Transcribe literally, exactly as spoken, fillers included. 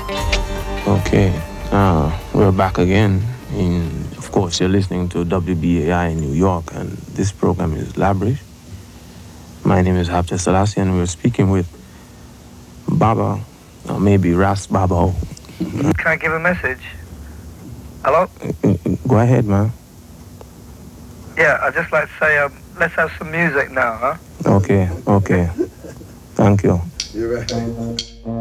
Okay, uh, we're back again. In, of course, you're listening to W B A I in New York, and this program is Labrish. My name is Hafta Selassie, and we're speaking with Baba, or maybe Ras Baba. Can I give a message? Hello? Go ahead, man. Yeah, I'd just like to say, um, let's have some music now, huh? Okay, okay. Thank you. You're right.